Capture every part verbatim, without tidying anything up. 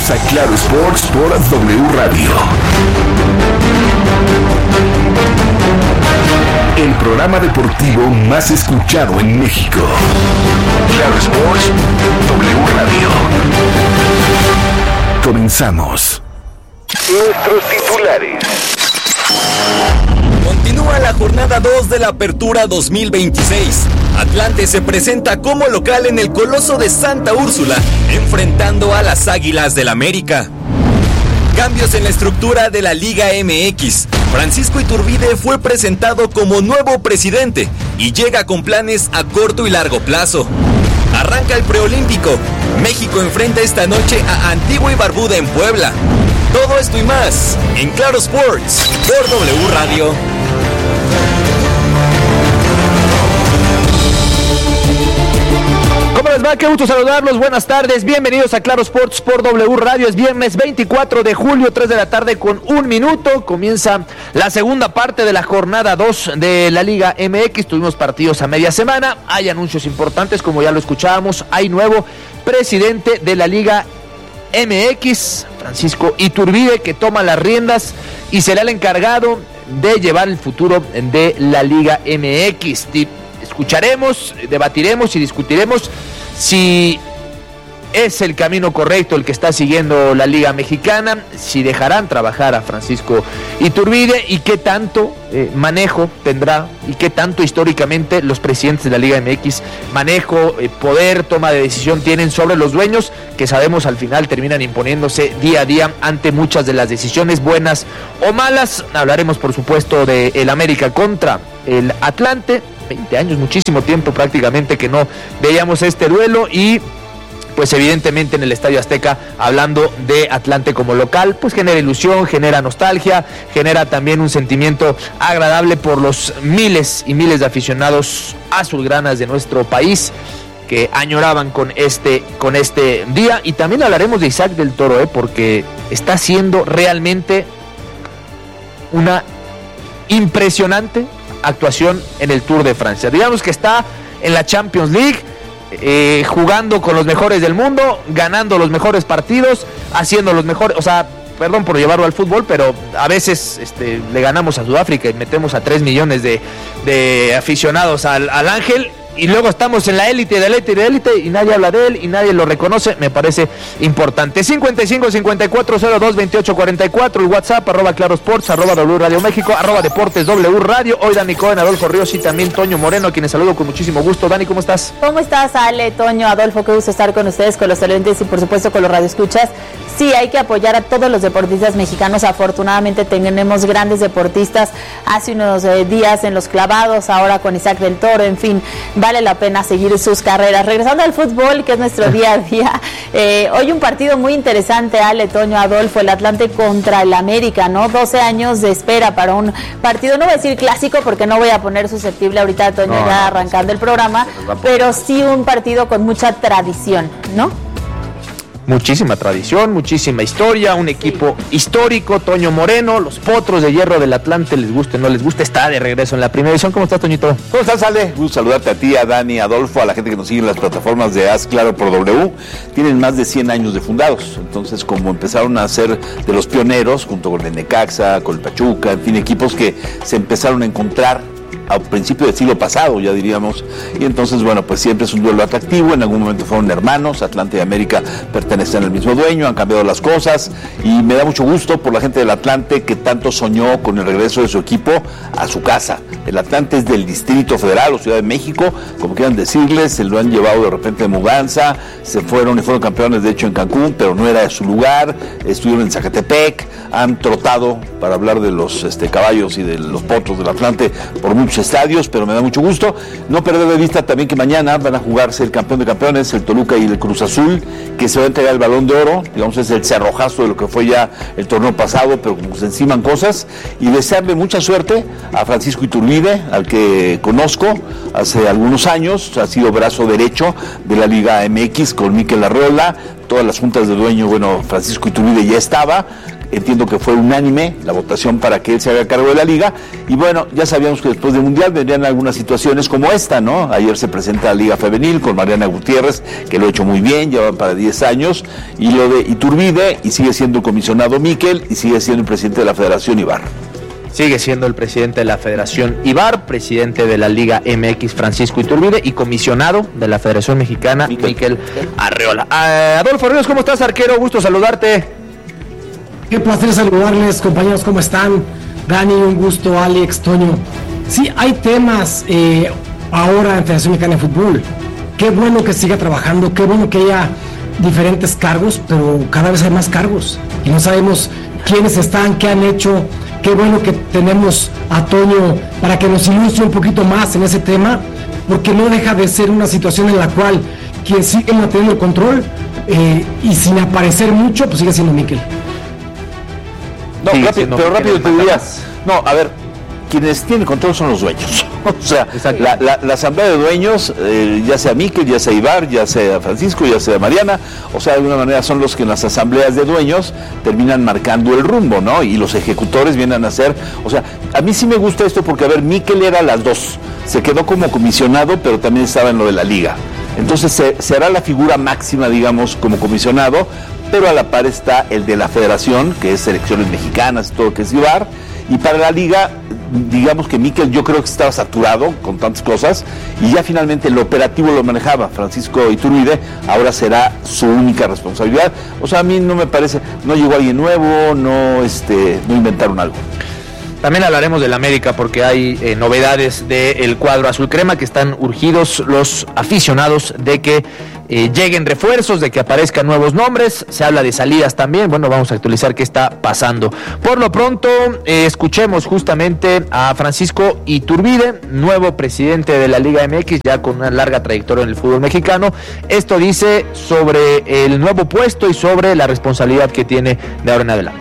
Bienvenidos a Claro Sports por W Radio. El programa deportivo más escuchado en México. Claro Sports, W Radio. Comenzamos. Nuestros titulares. Continúa la jornada dos de la Apertura dos mil veintiséis. Atlante se presenta como local en el Coloso de Santa Úrsula, enfrentando a las Águilas del América. Cambios en la estructura de la Liga M X. Francisco Iturbide fue presentado como nuevo presidente y llega con planes a corto y largo plazo. Arranca el preolímpico. México enfrenta esta noche a Antigua y Barbuda en Puebla. Todo esto y más en Claro Sports por W Radio. ¿Cómo les va? Qué gusto saludarlos, buenas tardes, bienvenidos a Claro Sports por W Radio. Es viernes veinticuatro de julio, tres de la tarde con un minuto. Comienza la segunda parte de la jornada dos de la Liga M X. Tuvimos partidos a media semana, hay anuncios importantes como ya lo escuchábamos. Hay nuevo presidente de la Liga M X, Francisco Iturbide, que toma las riendas y será el encargado de llevar el futuro de la Liga M X. Escucharemos, debatiremos y discutiremos si es el camino correcto el que está siguiendo la Liga Mexicana, si dejarán trabajar a Francisco Iturbide y qué tanto eh, manejo tendrá y qué tanto históricamente los presidentes de la Liga M X manejo, eh, poder, toma de decisión tienen sobre los dueños, que sabemos al final terminan imponiéndose día a día ante muchas de las decisiones, buenas o malas. Hablaremos por supuesto de el América contra el Atlante. veinte años, muchísimo tiempo prácticamente que no veíamos este duelo y pues evidentemente en el Estadio Azteca, hablando de Atlante como local, pues genera ilusión, genera nostalgia, genera también un sentimiento agradable por los miles y miles de aficionados azulgranas de nuestro país que añoraban con este, con este día. Y también hablaremos de Isaac del Toro, ¿eh? porque está siendo realmente una impresionante actuación en el Tour de Francia. Digamos que está en la Champions League, eh, jugando con los mejores del mundo, ganando los mejores partidos, haciendo los mejores, o sea, perdón por llevarlo al fútbol, pero a veces este, le ganamos a Sudáfrica y metemos a tres millones de, de aficionados al, al Ángel. Y luego estamos en la élite de élite de élite y nadie habla de él y nadie lo reconoce, me parece importante. cincuenta y cinco, cincuenta y cuatro, cero dos, veintiocho, cuarenta y cuatro, el WhatsApp, arroba Claro Sports, arroba W Radio México, arroba Deportes W Radio. Hoy Dani Cohen, Adolfo Ríos y también Toño Moreno, a quienes saludo con muchísimo gusto. Dani, ¿cómo estás? ¿Cómo estás, Ale, Toño, Adolfo? Qué gusto estar con ustedes, con los talentes y por supuesto con los radioescuchas. Sí, hay que apoyar a todos los deportistas mexicanos. Afortunadamente tenemos grandes deportistas hace unos eh, días en los clavados, ahora con Isaac del Toro, en fin, vale la pena seguir sus carreras. Regresando al fútbol, que es nuestro día a día, eh, hoy un partido muy interesante, Ale, Toño, Adolfo, el Atlante contra el América, ¿no? doce años de espera para un partido, no voy a decir clásico porque no voy a poner susceptible ahorita, Toño, no, ya arrancando el programa, pero sí un partido con mucha tradición, ¿no? Muchísima tradición, muchísima historia, un equipo histórico. Toño Moreno, los Potros de Hierro del Atlante, les guste o no les guste, está de regreso en la primera división. ¿Cómo estás, Toñito? ¿Cómo estás, Ale? Gusto saludarte a ti, a Dani, a Adolfo, a la gente que nos sigue en las plataformas de Haz Claro por W. Tienen más de cien años de fundados, entonces como empezaron a ser de los pioneros, junto con el Necaxa, con el Pachuca, en fin, equipos que se empezaron a encontrar a principio del siglo pasado, ya diríamos, y entonces, bueno, pues siempre es un duelo atractivo. En algún momento fueron hermanos, Atlante y América pertenecen al mismo dueño, han cambiado las cosas, y me da mucho gusto por la gente del Atlante que tanto soñó con el regreso de su equipo a su casa. El Atlante es del Distrito Federal o Ciudad de México, como quieran decirles, se lo han llevado de repente de mudanza, se fueron y fueron campeones de hecho en Cancún, pero no era su lugar, estuvieron en Zacatepec, han trotado, para hablar de los este, caballos y de los potros del Atlante, por muchos estadios, pero me da mucho gusto no perder de vista también que mañana van a jugarse el campeón de campeones, el Toluca y el Cruz Azul, que se va a entregar el Balón de Oro, digamos es el cerrojazo de lo que fue ya el torneo pasado, pero como se enciman cosas, y desearle mucha suerte a Francisco Iturbide, al que conozco hace algunos años, ha sido brazo derecho de la Liga M X con Mikel Arreola, todas las juntas de dueño, bueno, Francisco Iturbide ya estaba, entiendo que fue unánime la votación para que él se haga cargo de la liga, y bueno, ya sabíamos que después del Mundial vendrían algunas situaciones como esta, ¿no? Ayer se presenta la Liga Femenil con Mariana Gutiérrez, que lo ha hecho muy bien, ya van para diez años, y lo de Iturbide, y sigue siendo el comisionado Miquel, y sigue siendo el presidente de la Federación Ibar. Sigue siendo el presidente de la Federación Ibar, presidente de la Liga M X Francisco Iturbide y comisionado de la Federación Mexicana Miquel Arreola. Uh, Adolfo Ríos, ¿cómo estás, arquero? Gusto saludarte. Qué placer saludarles, compañeros, ¿cómo están? Dani, un gusto, Alex, Toño. Sí, hay temas eh, ahora en Federación Mexicana de Fútbol. Qué bueno que siga trabajando, qué bueno que haya diferentes cargos, pero cada vez hay más cargos y no sabemos quiénes están, qué han hecho. Qué bueno que tenemos a Toño para que nos ilustre un poquito más en ese tema, porque no deja de ser una situación en la cual quien sigue manteniendo el control eh, y sin aparecer mucho, pues sigue siendo Miquel. No, sí, rápido, pero rápido te dirías. No, a ver, quienes tienen control son los dueños. O sea, la, la, la asamblea de dueños, eh, ya sea Miquel, ya sea Ibar, ya sea Francisco, ya sea Mariana, o sea, de alguna manera son los que en las asambleas de dueños terminan marcando el rumbo, ¿no? Y los ejecutores vienen a ser, o sea, a mí sí me gusta esto porque, a ver, Miquel era las dos, se quedó como comisionado, pero también estaba en lo de la liga. Entonces se, será la figura máxima, digamos, como comisionado, pero a la par está el de la federación, que es selecciones mexicanas, todo que es Ibar, y para la liga, digamos que Miquel yo creo que estaba saturado con tantas cosas y ya finalmente el operativo lo manejaba Francisco Iturbide, ahora será su única responsabilidad. O sea, a mí no me parece, no llegó alguien nuevo, no, este, no inventaron algo. También hablaremos del América porque hay eh, novedades del cuadro azul crema que están urgidos los aficionados de que eh, lleguen refuerzos, de que aparezcan nuevos nombres. Se habla de salidas también. Bueno, vamos a actualizar qué está pasando. Por lo pronto, eh, escuchemos justamente a Francisco Iturbide, nuevo presidente de la Liga M X, ya con una larga trayectoria en el fútbol mexicano. Esto dice sobre el nuevo puesto y sobre la responsabilidad que tiene de ahora en adelante.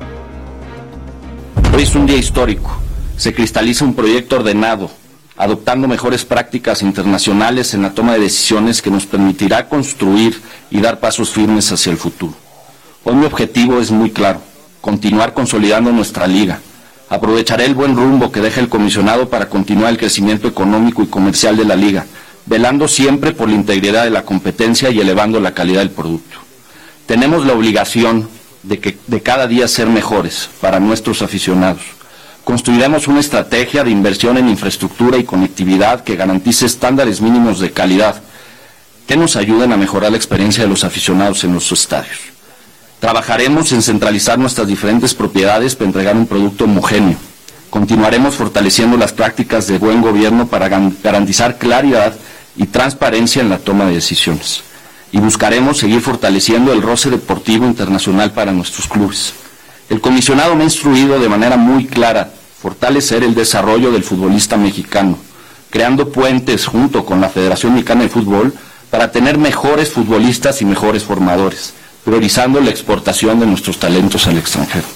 Hoy es un día histórico. Se cristaliza un proyecto ordenado, adoptando mejores prácticas internacionales en la toma de decisiones que nos permitirá construir y dar pasos firmes hacia el futuro. Hoy mi objetivo es muy claro: continuar consolidando nuestra liga. Aprovecharé el buen rumbo que deja el comisionado para continuar el crecimiento económico y comercial de la liga, velando siempre por la integridad de la competencia y elevando la calidad del producto. Tenemos la obligación de que de cada día ser mejores para nuestros aficionados. Construiremos una estrategia de inversión en infraestructura y conectividad que garantice estándares mínimos de calidad que nos ayuden a mejorar la experiencia de los aficionados en los estadios. Trabajaremos en centralizar nuestras diferentes propiedades para entregar un producto homogéneo. Continuaremos fortaleciendo las prácticas de buen gobierno para garantizar claridad y transparencia en la toma de decisiones. Y buscaremos seguir fortaleciendo el roce deportivo internacional para nuestros clubes. El comisionado me ha instruido de manera muy clara fortalecer el desarrollo del futbolista mexicano, creando puentes junto con la Federación Mexicana de Fútbol para tener mejores futbolistas y mejores formadores, priorizando la exportación de nuestros talentos al extranjero.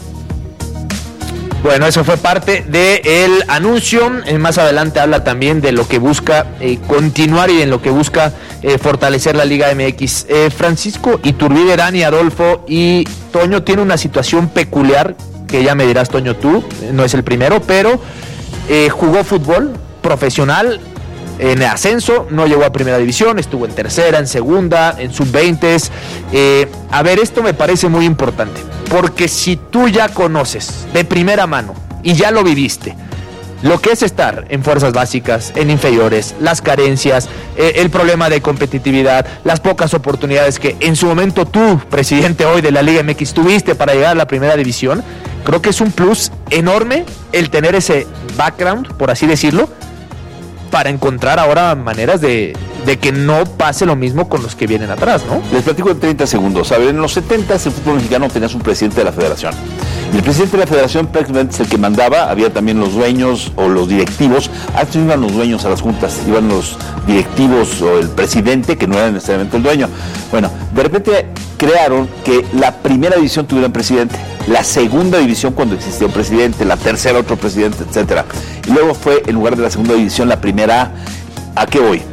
Bueno, eso fue parte del anuncio. Eh, más adelante habla también de lo que busca eh, continuar y en lo que busca eh, fortalecer la Liga M X. Eh, Francisco Iturbide, Dani, Adolfo y Toño tiene una situación peculiar que ya me dirás, Toño, tú, no es el primero, pero eh, jugó fútbol profesional en ascenso, no llegó a primera división, estuvo en tercera, en segunda, en sub veinte. Eh, a ver, esto me parece muy importante, porque si tú ya conoces de primera mano y ya lo viviste, lo que es estar en fuerzas básicas, en inferiores, las carencias, eh, el problema de competitividad, las pocas oportunidades que en su momento tú, presidente hoy de la Liga M X, tuviste para llegar a la primera división, creo que es un plus enorme el tener ese background, por así decirlo, para encontrar ahora maneras de, de que no pase lo mismo con los que vienen atrás, ¿no? Les platico en treinta segundos. A ver, en los setentas el fútbol mexicano tenías un presidente de la federación. Y el presidente de la federación prácticamente es el que mandaba, había también los dueños o los directivos. Antes iban los dueños a las juntas, iban los directivos o el presidente, que no era necesariamente el dueño. Bueno, de repente crearon que la primera división tuviera un presidente, la segunda división cuando existía un presidente, la tercera otro presidente, etcétera. Y luego fue, en lugar de la segunda división, la primera A. ¿A qué voy?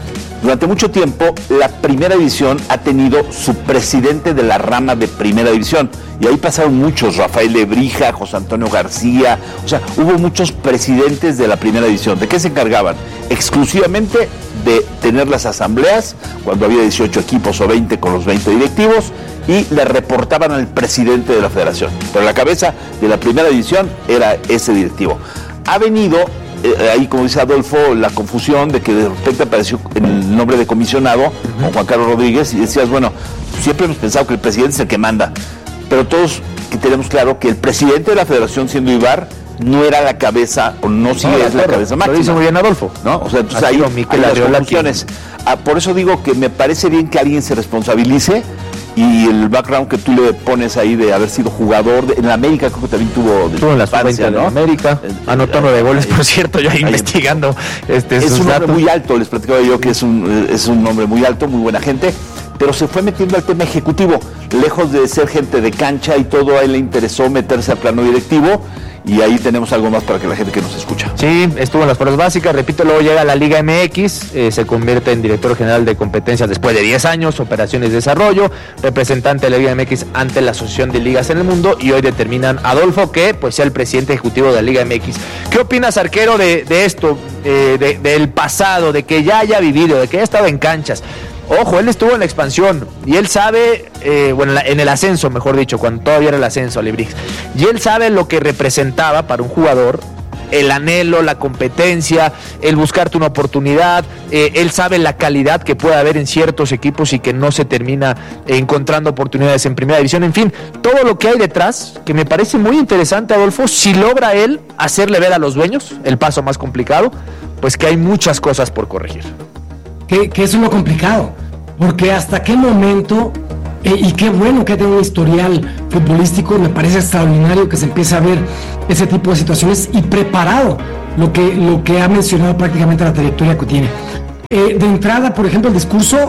Durante mucho tiempo, la Primera División ha tenido su presidente de la rama de Primera División. Y ahí pasaron muchos, Rafael Lebrija, José Antonio García. O sea, hubo muchos presidentes de la Primera División. ¿De qué se encargaban? Exclusivamente de tener las asambleas, cuando había dieciocho equipos o veinte con los veinte directivos, y le reportaban al presidente de la federación. Pero la cabeza de la Primera División era ese directivo. Ha venido... Eh, ahí, como dice Adolfo, la confusión de que de repente apareció el nombre de comisionado, con Juan Carlos Rodríguez, y decías, bueno, siempre hemos pensado que el presidente es el que manda, pero todos que tenemos claro que el presidente de la federación, siendo Ibar, no era la cabeza, o no sigue no, es la cabeza máxima. Lo dice muy bien Adolfo, ¿no? O sea, entonces ahí hay las confusiones. Ah, por eso digo que me parece bien que alguien se responsabilice, y el background que tú le pones ahí de haber sido jugador de, en la América, creo que también tuvo de, en la infancia, ¿no? América, anotó nueve goles, por cierto, yo ahí investigando este, es un datos. Hombre muy alto, les platicaba yo que es un es un hombre muy alto, muy buena gente, pero se fue metiendo al tema ejecutivo, lejos de ser gente de cancha y todo. A él le interesó meterse al plano directivo, y ahí tenemos algo más para que la gente que nos escucha. Sí, estuvo en las fuerzas básicas, repito, luego llega a la Liga M X, eh, se convierte en director general de competencias después de diez años, operaciones de desarrollo, representante de la Liga M X ante la Asociación de Ligas en el Mundo, y hoy determinan Adolfo que pues sea el presidente ejecutivo de la Liga M X. ¿Qué opinas, arquero, de, de esto, eh, de, del pasado, de que ya haya vivido, de que haya estado en canchas? Ojo, él estuvo en la expansión y él sabe, eh, bueno, en, la, en el ascenso, mejor dicho, cuando todavía era el ascenso, Lebrija, y él sabe lo que representaba para un jugador el anhelo, la competencia, el buscarte una oportunidad. Eh, él sabe la calidad que puede haber en ciertos equipos y que no se termina encontrando oportunidades en primera división. En fin, todo lo que hay detrás, que me parece muy interesante, Adolfo, si logra él hacerle ver a los dueños, el paso más complicado, pues que hay muchas cosas por corregir. Que, que eso es lo complicado, porque hasta qué momento, eh, y qué bueno que ha tenido un historial futbolístico, me parece extraordinario que se empiece a ver ese tipo de situaciones y preparado lo que, lo que ha mencionado prácticamente la trayectoria que tiene. Eh, de entrada, por ejemplo, el discurso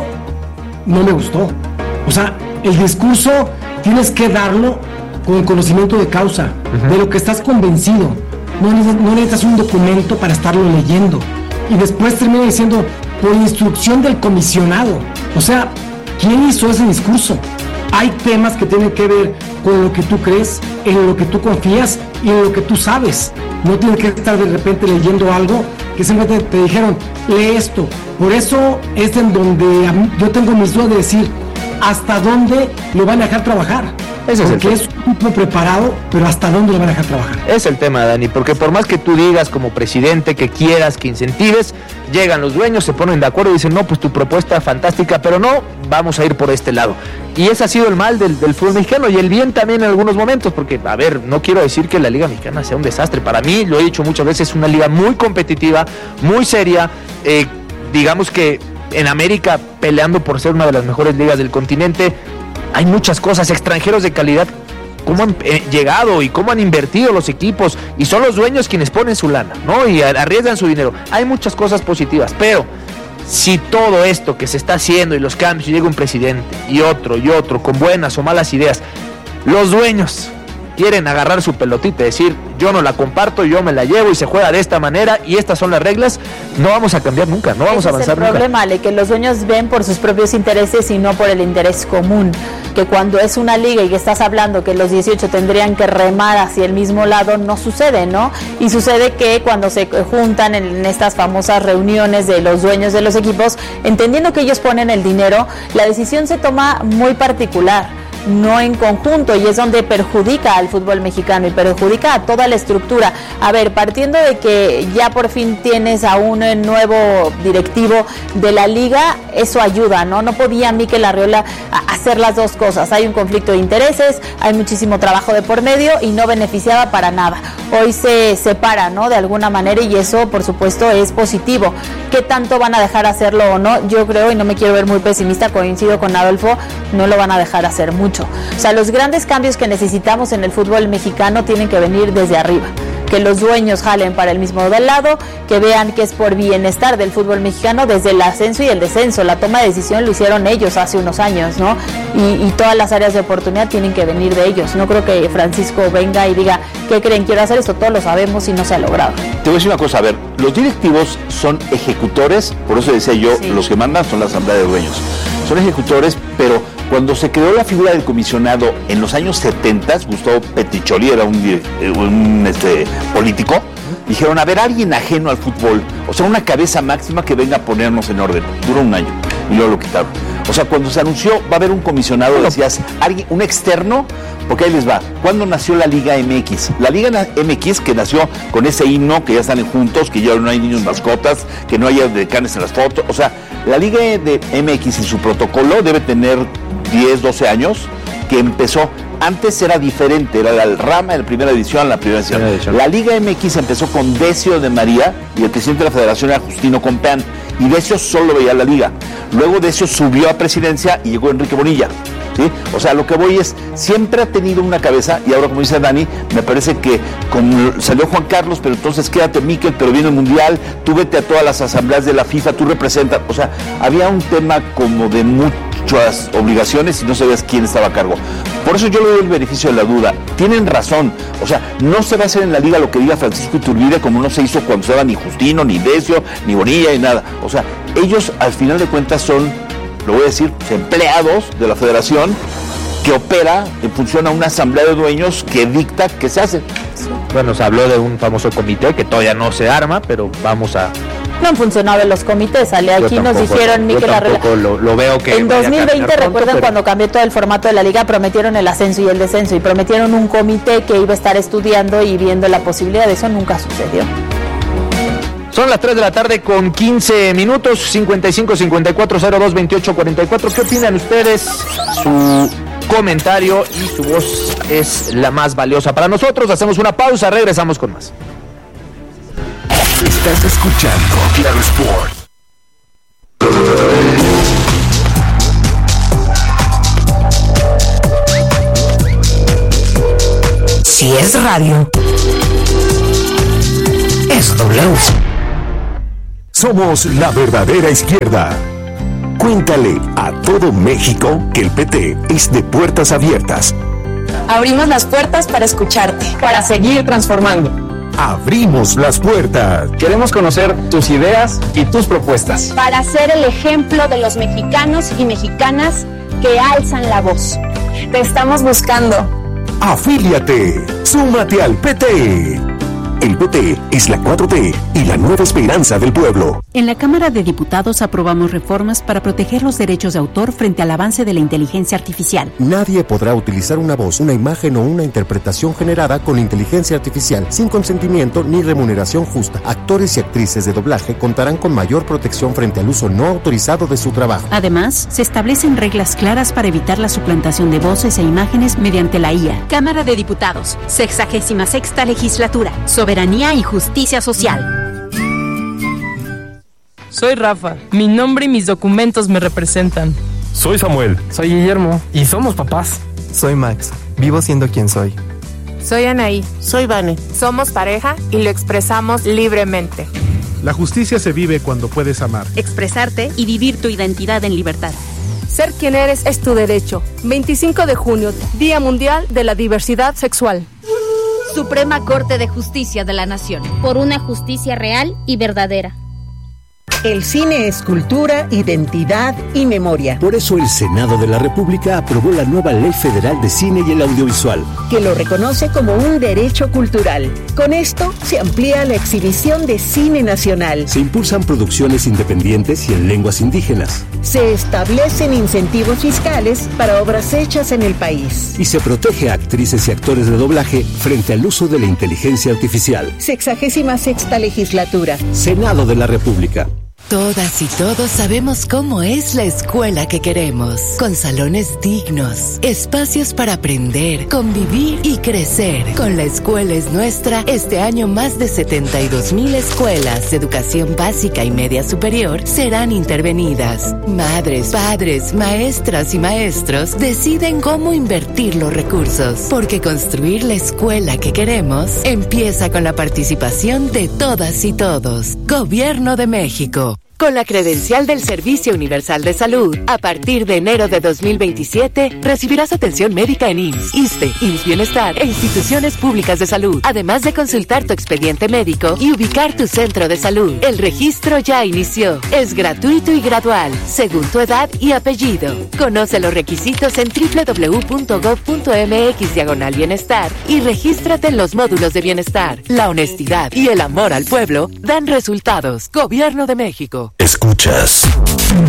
no me gustó. O sea, el discurso tienes que darlo con conocimiento de causa, uh-huh. de lo que estás convencido. No, no necesitas un documento para estarlo leyendo. Y después termina diciendo, por instrucción del comisionado. O sea, ¿quién hizo ese discurso? Hay temas que tienen que ver con lo que tú crees, en lo que tú confías y en lo que tú sabes. No tienes que estar de repente leyendo algo que simplemente te dijeron, lee esto. Por eso es en donde a mí, yo tengo mis dudas de decir, ¿hasta dónde lo van a dejar trabajar? Ese es porque es un tipo preparado, pero ¿hasta dónde lo van a dejar trabajar? Es el tema, Dani, porque por más que tú digas como presidente que quieras, que incentives, llegan los dueños, se ponen de acuerdo y dicen, no, pues tu propuesta fantástica, pero no, vamos a ir por este lado. Y ese ha sido el mal del, del fútbol mexicano, y el bien también en algunos momentos, porque, a ver, no quiero decir que la Liga Mexicana sea un desastre. Para mí, lo he dicho muchas veces, es una liga muy competitiva, muy seria, eh, digamos que en América peleando por ser una de las mejores ligas del continente. Hay muchas cosas, extranjeros de calidad, cómo han eh, llegado y cómo han invertido los equipos, y son los dueños quienes ponen su lana, ¿no? Y arriesgan su dinero. Hay muchas cosas positivas, pero si todo esto que se está haciendo y los cambios, y llega un presidente y otro y otro con buenas o malas ideas, los dueños quieren agarrar su pelotita y decir, yo no la comparto, yo me la llevo y se juega de esta manera y estas son las reglas, no vamos a cambiar nunca, no vamos Ese a avanzar nunca. Es el problema, Ale, que los dueños ven por sus propios intereses y no por el interés común, que cuando es una liga y que estás hablando que los dieciocho tendrían que remar hacia el mismo lado, no sucede, ¿no? Y sucede que cuando se juntan en estas famosas reuniones de los dueños de los equipos, entendiendo que ellos ponen el dinero, la decisión se toma muy particular, no en conjunto, y es donde perjudica al fútbol mexicano y perjudica a toda la estructura. A ver, partiendo de que ya por fin tienes a un nuevo directivo de la liga, eso ayuda, ¿no? No podía Mikel Arriola hacer las dos cosas. Hay un conflicto de intereses, hay muchísimo trabajo de por medio y no beneficiaba para nada. Hoy se separa, ¿no? De alguna manera, y eso, por supuesto, es positivo. ¿Qué tanto van a dejar hacerlo o no? Yo creo, y no me quiero ver muy pesimista, coincido con Adolfo, no lo van a dejar hacer mucho. O sea, los grandes cambios que necesitamos en el fútbol mexicano tienen que venir desde arriba. que los dueños jalen para el mismo lado, que vean que es por bienestar del fútbol mexicano desde el ascenso y el descenso. La toma de decisión lo hicieron ellos hace unos años, ¿no? Y, y todas las áreas de oportunidad tienen que venir de ellos. No creo que Francisco venga y diga, ¿qué creen? Quiero hacer esto, todos lo sabemos y no se ha logrado. Te voy a decir una cosa, a ver, los directivos son ejecutores, por eso decía yo, sí. Los que mandan son la asamblea de dueños. Son ejecutores, pero cuando se creó la figura del comisionado en los años setenta, Gustavo Petricholi era un, un este, político, dijeron, a ver, alguien ajeno al fútbol, o sea, una cabeza máxima que venga a ponernos en orden. Duró un año y luego lo quitaron. O sea, cuando se anunció va a haber un comisionado, bueno, decías, alguien, un externo, porque ahí les va. ¿Cuándo nació la Liga M X? La Liga M X que nació con ese himno, que ya están juntos, que ya no hay niños mascotas, que no haya decanes en las fotos. O sea, la Liga de M X y su protocolo debe tener diez, doce años, que empezó, antes era diferente, era la rama de la primera división, la primera división. división. La Liga M X empezó con Decio de María y el presidente de la federación era Justino Compeán, y Decio solo veía la liga. Luego Decio subió a presidencia y llegó Enrique Bonilla, ¿sí? O sea, lo que voy es, siempre ha tenido una cabeza, y ahora como dice Dani, me parece que como salió Juan Carlos, pero entonces quédate Miquel, pero viene el Mundial, tú vete a todas las asambleas de la FIFA, tú representas, o sea, había un tema como de muchas obligaciones y no sabías quién estaba a cargo. Por eso yo le doy el beneficio de la duda. Tienen razón, o sea, no se va a hacer en la liga lo que diga Francisco Iturbide, como no se hizo cuando estaba ni Justino, ni Decio, ni Bonilla, ni nada. O sea, ellos al final de cuentas son, lo voy a decir, empleados de la federación que opera en función a una asamblea de dueños que dicta qué se hace. Bueno, se habló de un famoso comité que todavía no se arma, pero vamos a... No han funcionado en los comités, Ale. Aquí tampoco, nos dijeron, Miquel Arreola. Lo, lo veo que en dos mil veinte, recuerdan pero... cuando cambió todo el formato de la liga, prometieron el ascenso y el descenso, y prometieron un comité que iba a estar estudiando y viendo la posibilidad. De eso nunca sucedió. Son las tres de la tarde con quince minutos, cincuenta y cinco, cincuenta y cuatro, cero dos, veintiocho, cuarenta y cuatro. ¿Qué opinan ustedes? Su comentario y su voz es la más valiosa para nosotros. Hacemos una pausa, regresamos con más. Estás escuchando Claro Sport. Si es radio, es W. Somos la verdadera izquierda. Cuéntale a todo México que el P T es de puertas abiertas. Abrimos las puertas para escucharte, para seguir transformando. Abrimos las puertas. Queremos conocer tus ideas y tus propuestas. Para ser el ejemplo de los mexicanos y mexicanas que alzan la voz. Te estamos buscando. Afíliate. Súmate al P T. El P T es la cuatro T y la nueva esperanza del pueblo. En la Cámara de Diputados aprobamos reformas para proteger los derechos de autor frente al avance de la inteligencia artificial. Nadie podrá utilizar una voz, una imagen o una interpretación generada con inteligencia artificial sin consentimiento ni remuneración justa. Actores y actrices de doblaje contarán con mayor protección frente al uso no autorizado de su trabajo. Además, se establecen reglas claras para evitar la suplantación de voces e imágenes mediante la I A. Cámara de Diputados, sexagésima sexta legislatura. Soberanía y justicia social. Soy Rafa. Mi nombre y mis documentos me representan. Soy Samuel. Soy Guillermo. Y somos papás. Soy Max. Vivo siendo quien soy. Soy Anaí. Soy Vane. Somos pareja y lo expresamos libremente. La justicia se vive cuando puedes amar, expresarte y vivir tu identidad en libertad. Ser quien eres es tu derecho. veinticinco de junio, Día Mundial de la Diversidad Sexual. Suprema Corte de Justicia de la Nación. Por una justicia real y verdadera. El cine es cultura, identidad y memoria. Por eso el Senado de la República aprobó la nueva Ley Federal de Cine y el Audiovisual, que lo reconoce como un derecho cultural. Con esto se amplía la exhibición de cine nacional. Se impulsan producciones independientes y en lenguas indígenas. Se establecen incentivos fiscales para obras hechas en el país. Y se protege a actrices y actores de doblaje frente al uso de la inteligencia artificial. Sexagésima sexta legislatura. Senado de la República. Todas y todos sabemos cómo es la escuela que queremos, con salones dignos, espacios para aprender, convivir y crecer. Con La Escuela es Nuestra, este año más de setenta y dos mil escuelas de educación básica y media superior serán intervenidas. Madres, padres, maestras y maestros deciden cómo invertir los recursos, porque construir la escuela que queremos empieza con la participación de todas y todos. Gobierno de México. Con la credencial del Servicio Universal de Salud, a partir de enero de dos mil veintisiete, recibirás atención médica en I M S S, ISSSTE, I M S S Bienestar e instituciones públicas de salud, además de consultar tu expediente médico y ubicar tu centro de salud. El registro ya inició. Es gratuito y gradual, según tu edad y apellido. Conoce los requisitos en doble u doble u doble u punto gob punto eme equis diagonal bienestar y regístrate en los módulos de bienestar. La honestidad y el amor al pueblo dan resultados. Gobierno de México. Escuchas